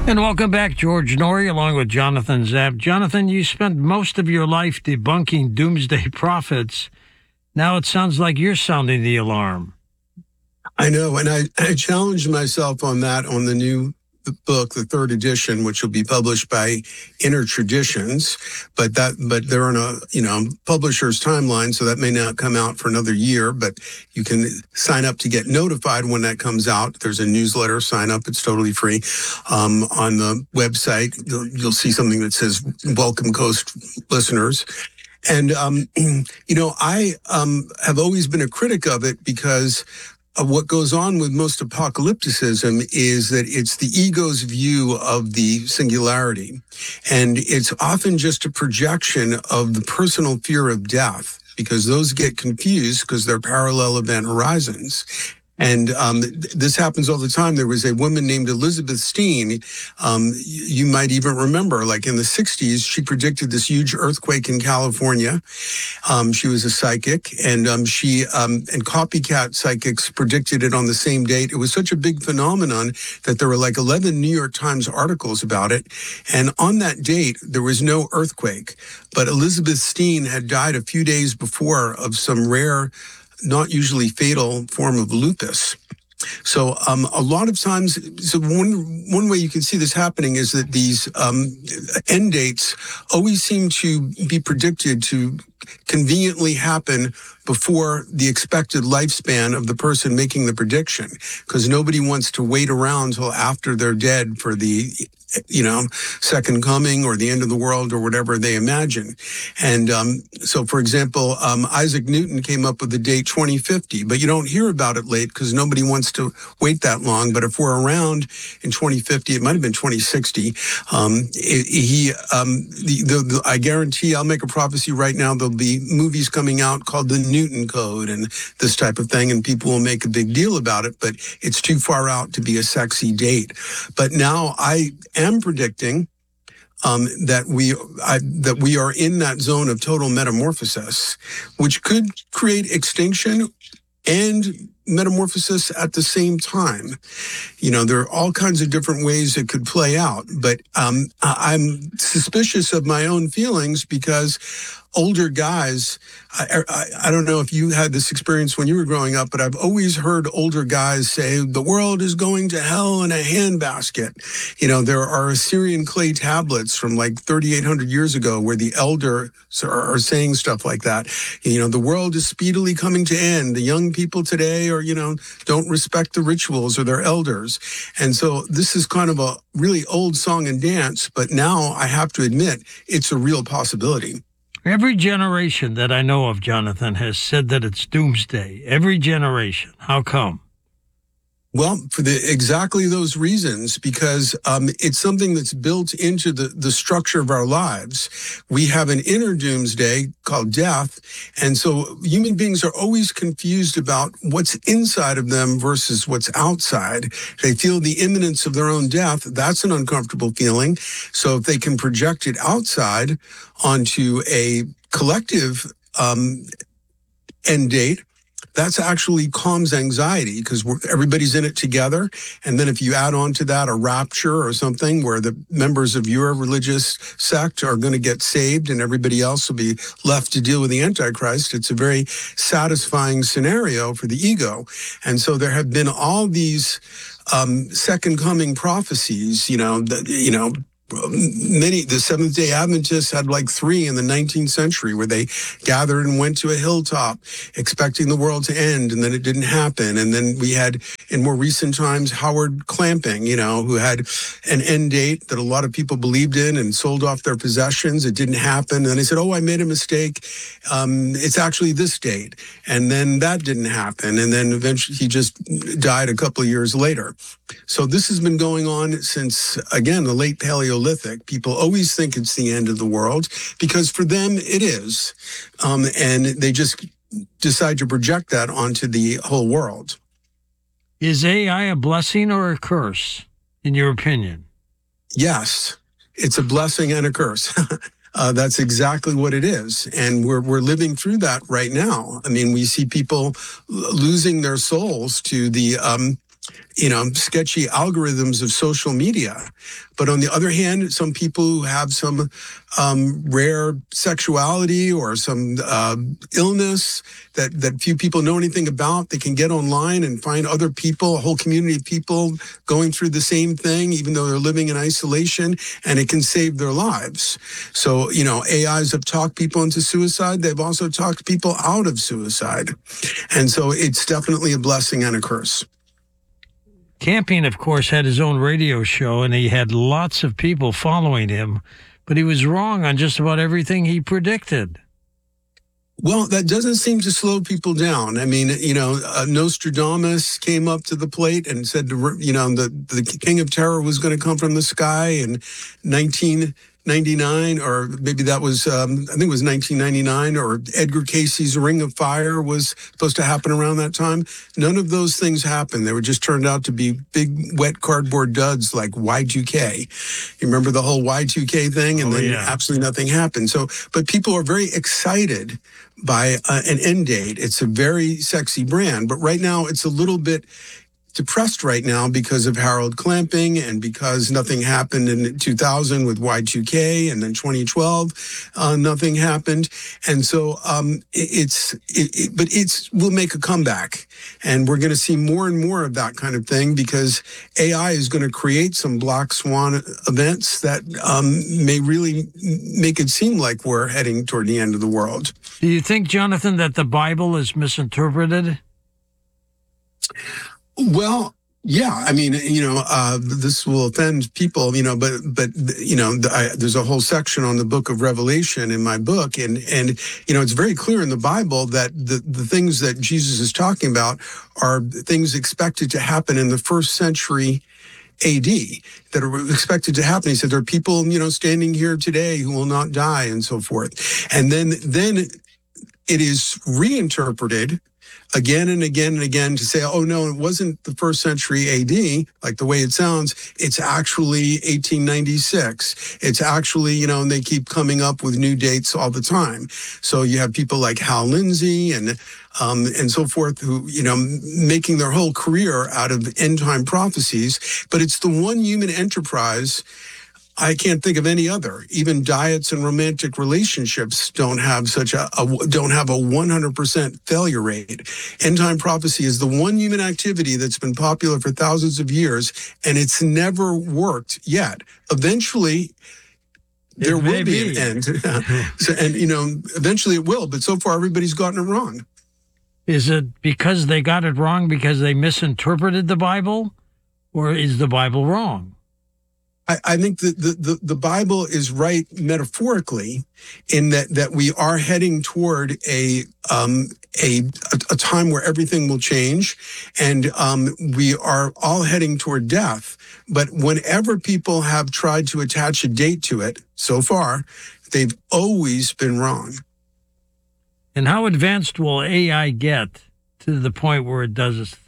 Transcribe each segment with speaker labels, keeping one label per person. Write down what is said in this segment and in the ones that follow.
Speaker 1: And welcome back, George Noory, along with Jonathan Zapp. Jonathan, you spent most of your life debunking doomsday prophets. Now it sounds like you're sounding the alarm.
Speaker 2: I know, and I challenged myself on that on the new book, the third edition, which will be published by Inner Traditions, but they're on a publisher's timeline, so that may not come out for another year. But you can sign up to get notified when that comes out. There's a newsletter. Sign up; it's totally free. On the website, you'll see something that says "Welcome, Coast listeners." And I have always been a critic of it because what goes on with most apocalypticism is that it's the ego's view of the singularity. And it's often just a projection of the personal fear of death, because those get confused because they're parallel event horizons. And this happens all the time. There was a woman named Elizabeth Steen. You might even remember, like in the 60s, she predicted this huge earthquake in California. She was a psychic, and and copycat psychics predicted it on the same date. It was such a big phenomenon that there were like 11 New York Times articles about it. And on that date, there was no earthquake. But Elizabeth Steen had died a few days before of some rare, not usually fatal form of lupus. So a lot of times, so one way you can see this happening is that these end dates always seem to be predicted to conveniently happen before the expected lifespan of the person making the prediction, because nobody wants to wait around till after they're dead for the second coming or the end of the world or whatever they imagine. And so, for example, Isaac Newton came up with the date 2050, but you don't hear about it late because nobody wants to wait that long. But if we're around in 2050, it might have been 2060. I guarantee, I'll make a prophecy right now, there'll be movies coming out called the Newton Code and this type of thing, and people will make a big deal about it, but it's too far out to be a sexy date. But now I am predicting that we are in that zone of total metamorphosis, which could create extinction and metamorphosis at the same time. There are all kinds of different ways it could play out, but I'm suspicious of my own feelings because older guys, I don't know if you had this experience when you were growing up, but I've always heard older guys say, the world is going to hell in a handbasket. There are Assyrian clay tablets from like 3,800 years ago where the elders are saying stuff like that. The world is speedily coming to end. The young people today don't respect the rituals or their elders. And so this is kind of a really old song and dance, but now I have to admit it's a real possibility.
Speaker 1: Every generation that I know of, Jonathan, has said that it's doomsday. Every generation. How come?
Speaker 2: Well, for exactly those reasons, because it's something that's built into the structure of our lives. We have an inner doomsday called death, and so human beings are always confused about what's inside of them versus what's outside. They feel the imminence of their own death. That's an uncomfortable feeling. So if they can project it outside onto a collective end date, that's actually calms anxiety because everybody's in it together. And then if you add on to that a rapture or something where the members of your religious sect are going to get saved and everybody else will be left to deal with the Antichrist, it's a very satisfying scenario for the ego. And so there have been all these second coming prophecies, the Seventh-day Adventists had like 3 in the 19th century where they gathered and went to a hilltop expecting the world to end, and then it didn't happen. And then we had, in more recent times, Howard Clamping, who had an end date that a lot of people believed in and sold off their possessions. It didn't happen. And they said, I made a mistake. It's actually this date. And then that didn't happen. And then eventually he just died a couple of years later. So this has been going on since, again, the late Paleolithic. People always think it's the end of the world because for them it is. And they just decide to project that onto the whole world.
Speaker 1: Is AI a blessing or a curse, in your opinion?
Speaker 2: Yes, it's a blessing and a curse. That's exactly what it is. And we're living through that right now. I mean, we see people losing their souls to the sketchy algorithms of social media. But on the other hand, some people who have some rare sexuality or some illness that few people know anything about, they can get online and find other people, a whole community of people going through the same thing, even though they're living in isolation, and it can save their lives. So, AIs have talked people into suicide. They've also talked people out of suicide. And so it's definitely a blessing and a curse.
Speaker 1: Camping, of course, had his own radio show, and he had lots of people following him, but he was wrong on just about everything he predicted.
Speaker 2: Well, that doesn't seem to slow people down. I mean, Nostradamus came up to the plate and said, the King of Terror was going to come from the sky in 1999, or maybe that was, I think it was 1999, or Edgar Casey's Ring of Fire was supposed to happen around that time. None of those things happened. They were just turned out to be big, wet cardboard duds like Y2K. You remember the whole Y2K thing? And then absolutely nothing happened. So, but people are very excited by an end date. It's a very sexy brand, but right now it's a little bit depressed right now because of Harold clamping and because nothing happened in 2000 with Y2K, and then 2012 nothing happened, and so but we'll make a comeback, and we're going to see more and more of that kind of thing because AI is going to create some black swan events that may really make it seem like we're heading toward the end of the world.
Speaker 1: Do you think, Jonathan, that the Bible is misinterpreted?
Speaker 2: Well, yeah, I mean, this will offend people, but there's a whole section on the book of Revelation in my book. And it's very clear in the Bible that the things that Jesus is talking about are things expected to happen in the first century AD that are expected to happen. He said, there are people, standing here today who will not die and so forth. And then it is reinterpreted again and again and again to say, oh, no, it wasn't the first century AD, like the way it sounds. It's actually 1896. It's actually, and they keep coming up with new dates all the time. So you have people like Hal Lindsey and so forth who, making their whole career out of end time prophecies. But it's the one human enterprise. I can't think of any other. Even diets and romantic relationships don't have a 100% failure rate. End time prophecy is the one human activity that's been popular for thousands of years, and it's never worked yet. Eventually, there will be an end. Eventually it will, but so far everybody's gotten it wrong.
Speaker 1: Is it because they got it wrong because they misinterpreted the Bible, or is the Bible wrong?
Speaker 2: I think that the Bible is right metaphorically in that we are heading toward a time where everything will change, and we are all heading toward death. But whenever people have tried to attach a date to it, so far, they've always been wrong.
Speaker 1: And how advanced will AI get to the point where it does this?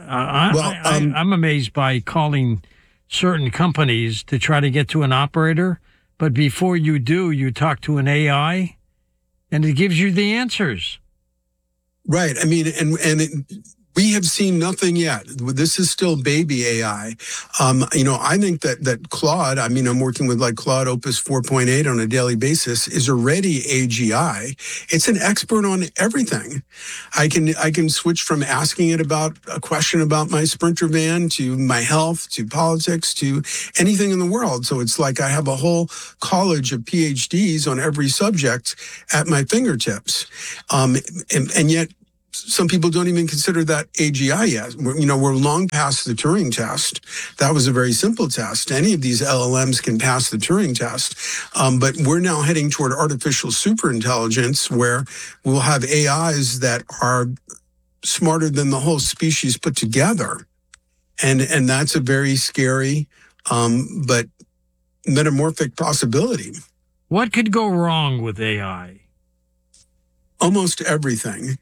Speaker 1: I'm amazed by calling certain companies to try to get to an operator, but before you do, you talk to an AI, and it gives you the answers.
Speaker 2: Right. I mean, and we have seen nothing yet. This is still baby AI. I think that Claude, I'm working with like Claude Opus 4.8 on a daily basis, is already AGI. It's an expert on everything. I can switch from asking it about a question about my Sprinter van to my health, to politics, to anything in the world. So it's like I have a whole college of PhDs on every subject at my fingertips. And yet, some people don't even consider that AGI yet. We're long past the Turing test. That was a very simple test. Any of these LLMs can pass the Turing test. But we're now heading toward artificial superintelligence, where we'll have AIs that are smarter than the whole species put together. And that's a very scary, but metamorphic possibility.
Speaker 1: What could go wrong with AI?
Speaker 2: Almost everything.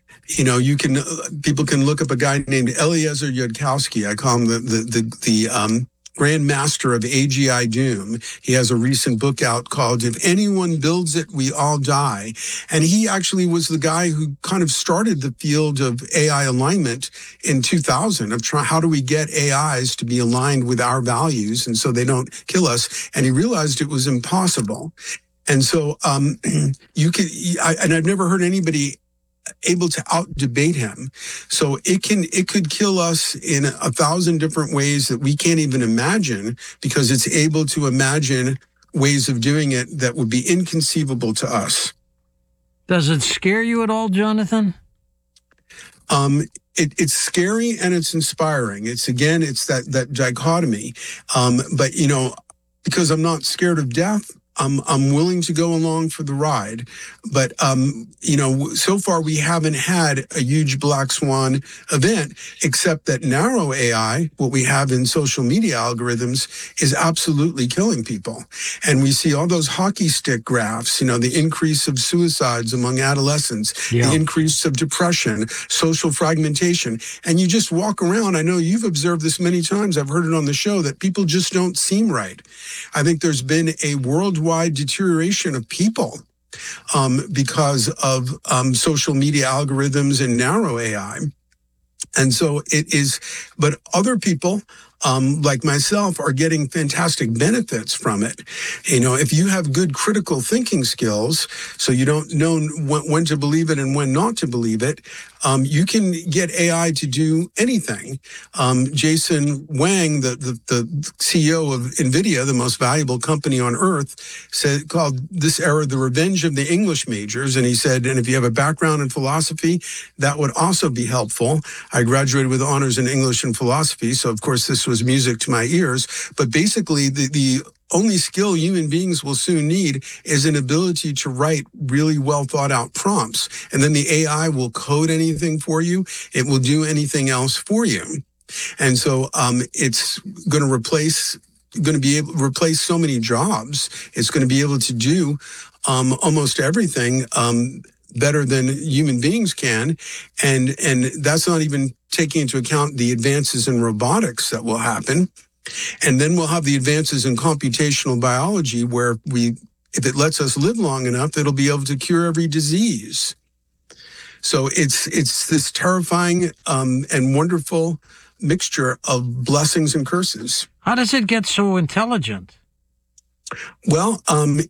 Speaker 2: People can look up a guy named Eliezer Yudkowsky. I call him the grandmaster of AGI Doom. He has a recent book out called If Anyone Builds It, We All Die. And he actually was the guy who kind of started the field of AI alignment in 2000 of how do we get AIs to be aligned with our values and so they don't kill us. And he realized it was impossible. And so and I've never heard anybody able to out debate him. So it could kill us in 1,000 different ways that we can't even imagine, because it's able to imagine ways of doing it that would be inconceivable to us.
Speaker 1: Does it scare you at all, Jonathan?
Speaker 2: It's scary and it's inspiring. It's that dichotomy. But because I'm not scared of death, I'm willing to go along for the ride. But, so far we haven't had a huge black swan event, except that narrow AI, what we have in social media algorithms, is absolutely killing people. And we see all those hockey stick graphs, the increase of suicides among adolescents, the increase of depression, social fragmentation. And you just walk around. I know you've observed this many times. I've heard it on the show that people just don't seem right. I think there's been a worldwide deterioration of people because of social media algorithms and narrow AI. And so it is, but other people like myself are getting fantastic benefits from it. If you have good critical thinking skills, so you don't know when to believe it and when not to believe it, you can get AI to do anything. Jason Wang, the CEO of NVIDIA, the most valuable company on earth, called this era the revenge of the English majors. And he said, and if you have a background in philosophy, that would also be helpful. I graduated with honors in English and philosophy, so of course this was music to my ears. But basically, the only skill human beings will soon need is an ability to write really well thought out prompts. And then the AI will code anything for you. It will do anything else for you. And so it's going to be able to replace so many jobs. It's going to be able to do almost everything better than human beings can. And that's not even taking into account the advances in robotics that will happen. And then we'll have the advances in computational biology where if it lets us live long enough, it'll be able to cure every disease. So it's this terrifying and wonderful mixture of blessings and curses.
Speaker 1: How does it get so intelligent?
Speaker 2: Well,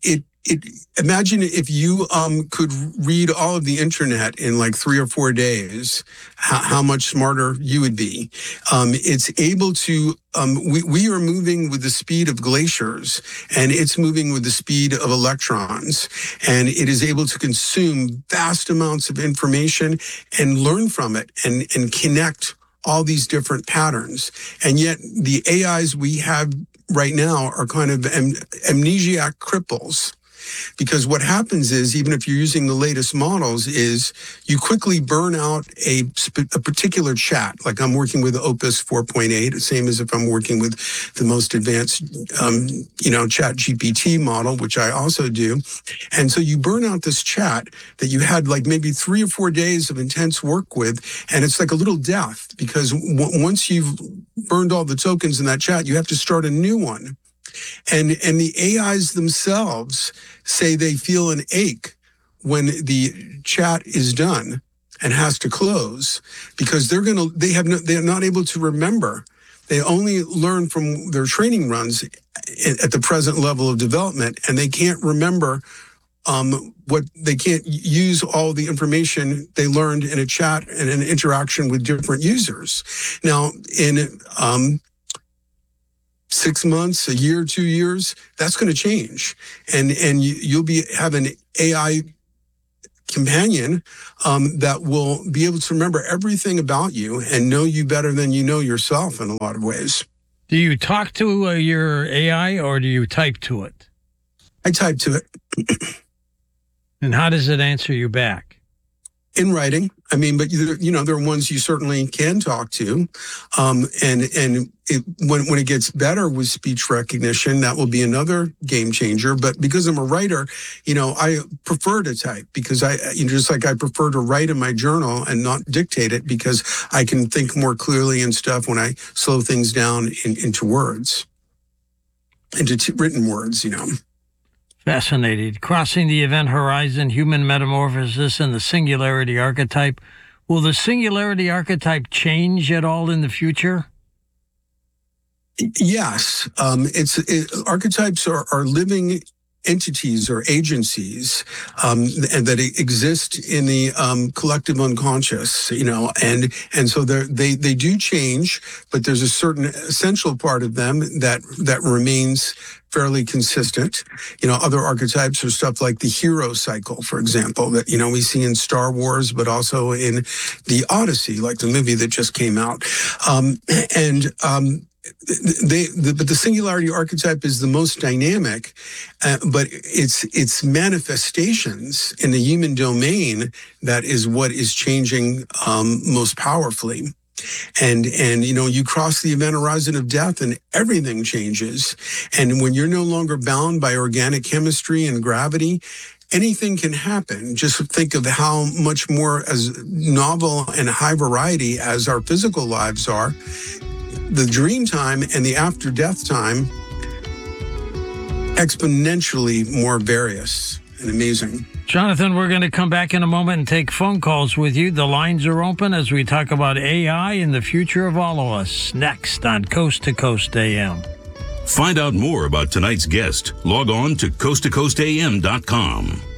Speaker 2: imagine if you could read all of the internet in like 3 or 4 days, how much smarter you would be. It's able to, we are moving with the speed of glaciers, and it's moving with the speed of electrons. And it is able to consume vast amounts of information and learn from it and connect all these different patterns. And yet the AIs we have right now are kind of amnesiac cripples. Because what happens is, even if you're using the latest models, is you quickly burn out a particular chat. Like I'm working with Opus 4.8, the same as if I'm working with the most advanced, Chat GPT model, which I also do. And so you burn out this chat that you had like maybe 3 or 4 days of intense work with, and it's like a little death, because once you've burned all the tokens in that chat, you have to start a new one. And the AIs themselves say they feel an ache when the chat is done and has to close, because they're not able to remember. They only learn from their training runs at the present level of development, and they can't remember they can't use all the information they learned in a chat and an interaction with different users. Now, in 6 months, a year, 2 years, that's going to change. And you'll have an AI companion that will be able to remember everything about you and know you better than you know yourself in a lot of ways.
Speaker 1: Do you talk to your AI, or do you type to it?
Speaker 2: I type to it.
Speaker 1: And how does it answer you back?
Speaker 2: In writing. I mean, but there are ones you certainly can talk to. When it gets better with speech recognition, that will be another game changer. But because I'm a writer, I prefer to type, because just like I prefer to write in my journal and not dictate it, because I can think more clearly and stuff when I slow things down into words. into written words,
Speaker 1: Fascinating. Crossing the event horizon, human metamorphosis, and the singularity archetype. Will the singularity archetype change at all in the future?
Speaker 2: Yes. Archetypes are living entities or agencies and that exist in the collective unconscious, and so they do change, but there's a certain essential part of them that remains fairly consistent. Other archetypes are stuff like the hero cycle, for example, that we see in Star Wars, but also in the Odyssey, like the movie that just came out, but the singularity archetype is the most dynamic, but it's manifestations in the human domain that is what is changing most powerfully. And you cross the event horizon of death and everything changes. And when you're no longer bound by organic chemistry and gravity, anything can happen. Just think of how much more as novel and high variety as our physical lives are. The dream time and the after death time, exponentially more various and amazing.
Speaker 1: Jonathan, we're going to come back in a moment and take phone calls with you. The lines are open as we talk about AI and the future of all of us. Next on Coast to Coast AM.
Speaker 3: Find out more about tonight's guest. Log on to coasttocoastam.com.